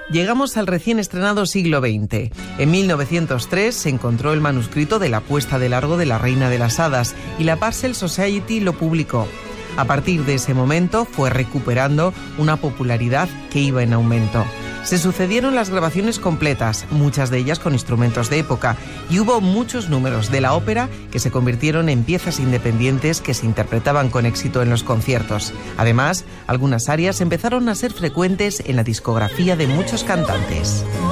Llegamos al recién estrenado siglo XX. En 1903 se encontró el manuscrito de La puesta de largo de la Reina de las Hadas y la Parcel Society lo publicó. A partir de ese momento fue recuperando una popularidad que iba en aumento. Se sucedieron las grabaciones completas, muchas de ellas con instrumentos de época, y hubo muchos números de la ópera que se convirtieron en piezas independientes que se interpretaban con éxito en los conciertos. Además, algunas arias empezaron a ser frecuentes en la discografía de muchos cantantes.